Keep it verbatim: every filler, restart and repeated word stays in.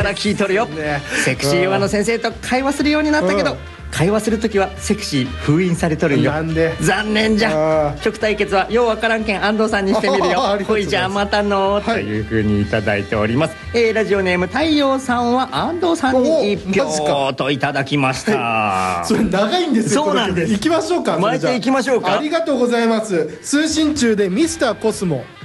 だ聞いとるよ、ね、セクシーヨガの先生と会話するようになったけど、うん、会話するときはセクシー封印されとるんよ。なんで残念じゃ。曲対決はようわからんけん安藤さんにしてみるよ。ほいじゃあまたの、はい、というふうにいただいております。えー、ラジオネーム太陽さんは安藤さんにいち票といただきました。 はい、それ長いんですよ。 そうなんです。 行きましょうか。 巻いていきましょうか。 ありがとうございます。通信中でミスターコスモ